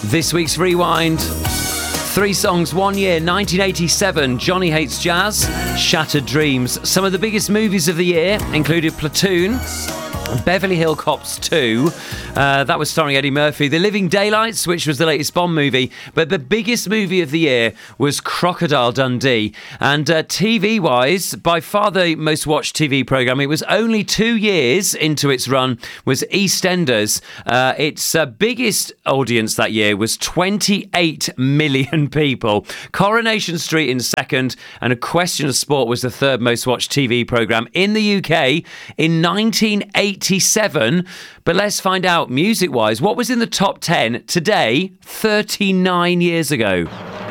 This week's Rewind. 3 songs, 1 year, 1987, Johnny Hates Jazz, Shattered Dreams. Some of the biggest movies of the year included Platoon, Beverly Hills Cops 2, that was starring Eddie Murphy, The Living Daylights, which was the latest Bond movie, but the biggest movie of the year was Crocodile Dundee. And TV-wise, by far the most watched TV programme, it was only 2 years into its run, was EastEnders. Its biggest audience that year was 28 million people. Coronation Street in second, and A Question of Sport was the third most watched TV programme in the UK in 1987. But let's find out, music-wise, what was in the top 10 today, 39 years ago.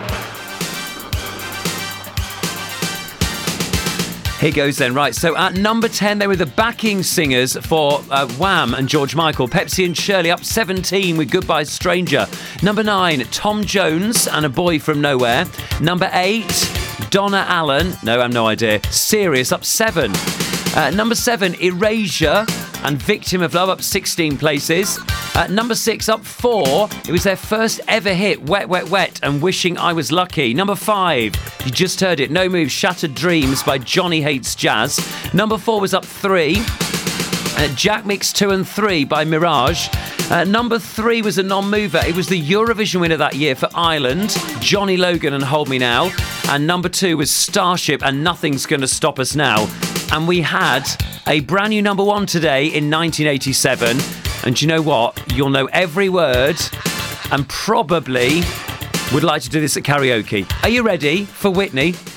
Here goes then. Right, so at number 10, they were the backing singers for Wham and George Michael. Pepsi and Shirley up 17 with Goodbye Stranger. Number 9, Tom Jones and A Boy From Nowhere. Number 8, Donna Allen. No, I have no idea. Sirius up 7. Number 7, Erasure and Victim of Love up 16 places. Number 6, up 4. It was their first ever hit, Wet, Wet, Wet and Wishing I Was Lucky. Number 5, you just heard it, No Move, Shattered Dreams by Johnny Hates Jazz. Number 4 was up 3. Jack Mix 2 and 3 by Mirage. Number 3 was a non-mover. It was the Eurovision winner that year for Ireland, Johnny Logan and Hold Me Now. And number 2 was Starship and Nothing's Gonna Stop Us Now. And we had a brand new number 1 today in 1987. And do you know what? You'll know every word and probably would like to do this at karaoke. Are you ready for Whitney?